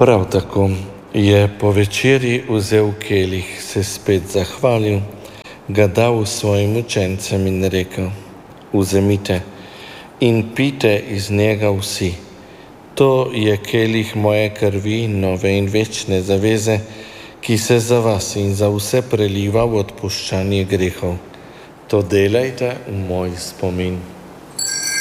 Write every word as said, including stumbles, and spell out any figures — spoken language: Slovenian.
Prav tako je po večerji vzel kelih, se spet zahvalil, ga dal svojim učencem in rekel: Vzemite in pijte iz njega vsi. To je kelih moje krvi, nove in večne zaveze, ki se za vas in za vse preliva v odpuščanje grehov. To delajte v moj spomin.